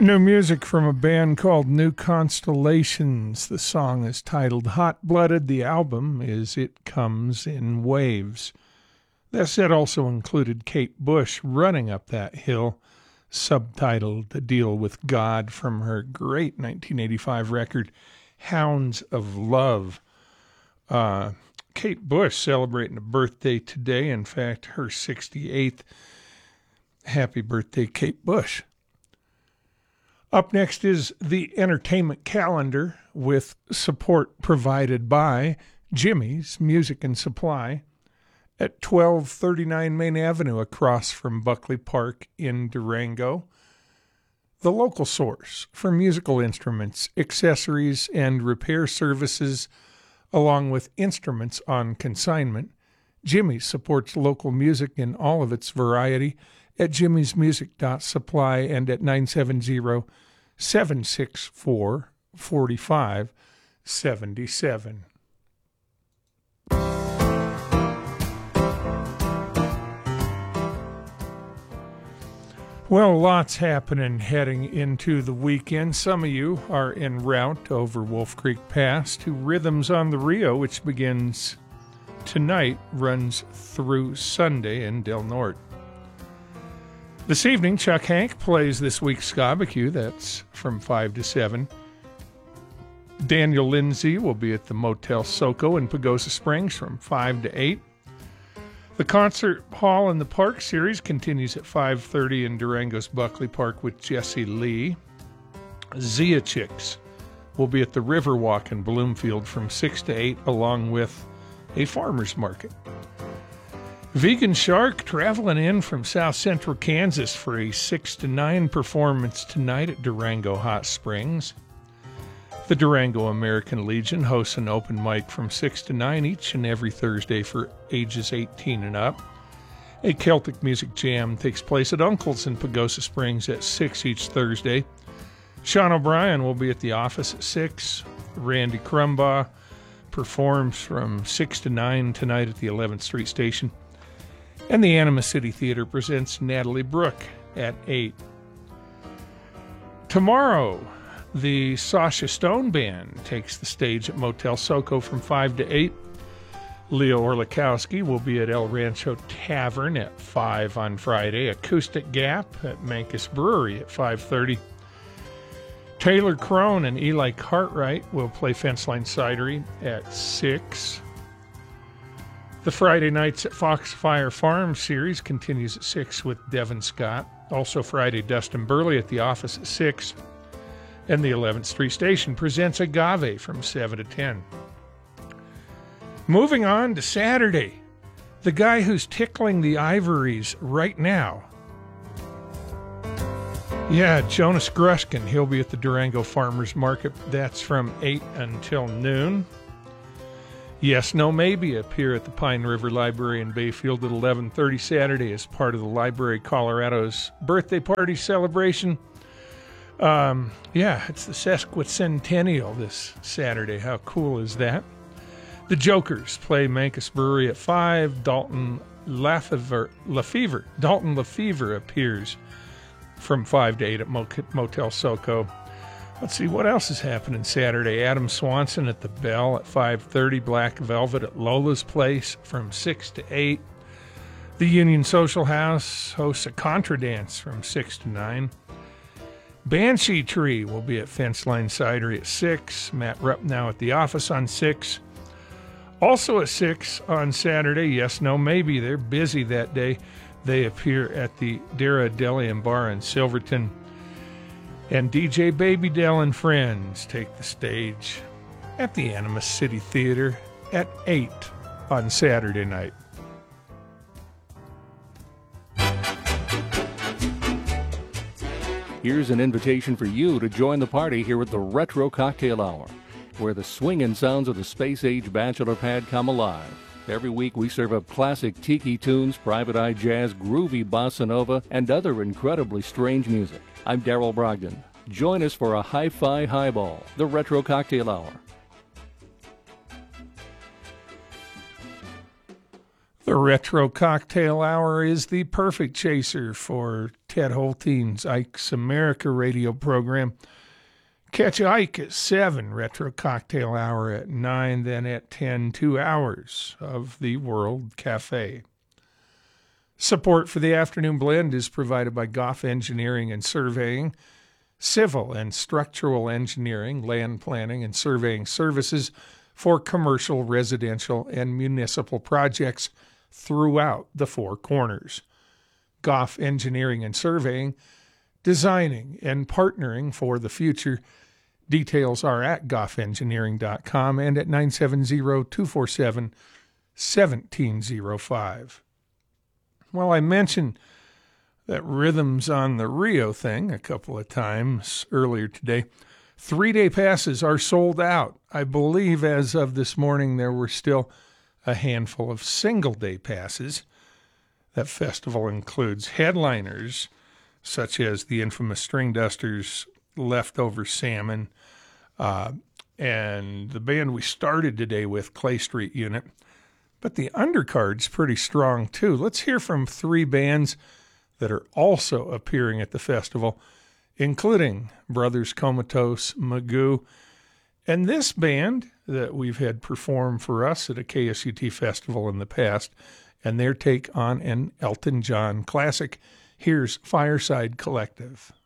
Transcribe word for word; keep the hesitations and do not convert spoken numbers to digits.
New music from a band called New Constellations. The song is titled Hot Blooded. The album is It Comes in Waves. That set also included Kate Bush, Running Up That Hill, subtitled The Deal with God, from her great nineteen eighty-five record, Hounds of Love. Uh, Kate Bush celebrating a birthday today. In fact, her sixty-eighth. Happy birthday, Kate Bush. Up next is the entertainment calendar with support provided by Jimmy's Music and Supply at twelve thirty-nine Main Avenue across from Buckley Park in Durango. The local source for musical instruments, accessories, and repair services, along with instruments on consignment. Jimmy's supports local music in all of its variety at jimmys music dot supply and at nine seven zero, seven six four, four five seven seven. Well, lots happening heading into the weekend. Some of you are en route over Wolf Creek Pass to Rhythms on the Rio, which begins tonight, runs through Sunday in Del Norte. This evening, Chuck Hank plays this week's Ska-B-Q. That's from five to seven. Daniel Lindsay will be at the Motel Soco in Pagosa Springs from five to eight. The Concert Hall in the Park series continues at five thirty in Durango's Buckley Park with Jesse Lee. Zia Chicks will be at the Riverwalk in Bloomfield from six to eight, along with a farmer's market. Vegan Shark traveling in from South Central Kansas for a six to nine performance tonight at Durango Hot Springs. The Durango American Legion hosts an open mic from six to nine each and every Thursday for ages eighteen and up. A Celtic music jam takes place at Uncle's in Pagosa Springs at six each Thursday. Sean O'Brien will be at the office at six. Randy Crumbaugh performs from six to nine tonight at the eleventh Street Station. And the Anima City Theater presents Natalie Brooke at eight. Tomorrow, the Sasha Stone Band takes the stage at Motel Soco from five to eight. Leo Orlikowski will be at El Rancho Tavern at five on Friday. Acoustic Gap at Mancus Brewery at five thirty. Taylor Crone and Eli Cartwright will play Fenceline Cidery at six. The Friday Nights at Foxfire Farm series continues at six with Devin Scott. Also Friday, Dustin Burley at the office at six. And the eleventh Street Station presents Agave from seven to ten. Moving on to Saturday, the guy who's tickling the ivories right now. Yeah, Jonas Gruskin. He'll be at the Durango Farmers Market. That's from eight until noon. Yes, No, Maybe appear at the Pine River Library in Bayfield at eleven thirty Saturday as part of the Library Colorado's birthday party celebration. Um, yeah, it's the sesquicentennial this Saturday. How cool is that? The Jokers play Mancus Brewery at five. Dalton Lafever, Lefevre, Dalton Lefevre appears from five to eight at Motel Soco. Let's see, what else is happening Saturday? Adam Swanson at the Bell at five thirty. Black Velvet at Lola's Place from six to eight. The Union Social House hosts a Contra Dance from six to nine. Banshee Tree will be at Fenceline Cidery at six. Matt Rupnow at the office on six. Also at six on Saturday, Yes, No, Maybe. They're busy that day. They appear at the Dara Deli and Bar in Silverton. And D J Baby Dell and Friends take the stage at the Anima City Theater at eight on Saturday night. Here's an invitation for you to join the party here at the Retro Cocktail Hour, where the swinging sounds of the space-age bachelor pad come alive. Every week we serve up classic tiki tunes, private eye jazz, groovy bossa nova, and other incredibly strange music. I'm Daryl Brogdon. Join us for a hi-fi highball, the Retro Cocktail Hour. The Retro Cocktail Hour is the perfect chaser for Ted Holtein's Ike's America radio program. Catch Ike at seven, Retro Cocktail Hour at nine, then at ten, two hours of the World Cafe. Support for the Afternoon Blend is provided by Goff Engineering and Surveying, civil and structural engineering, land planning, and surveying services for commercial, residential, and municipal projects throughout the Four Corners. Goff Engineering and Surveying, designing and partnering for the future. Details are at goff engineering dot com and at nine seven zero, two four seven, one seven zero five. Well, I mentioned that Rhythms on the Rio thing a couple of times earlier today. Three-day passes are sold out. I believe as of this morning there were still a handful of single-day passes. That festival includes headliners such as the infamous String Dusters, Leftover Salmon, uh, and the band we started today with, Clay Street Unit. But the undercard's pretty strong, too. Let's hear from three bands that are also appearing at the festival, including Brothers Comatose, Magoo, and this band that we've had perform for us at a K S U T festival in the past, and their take on an Elton John classic. Here's Fireside Collective.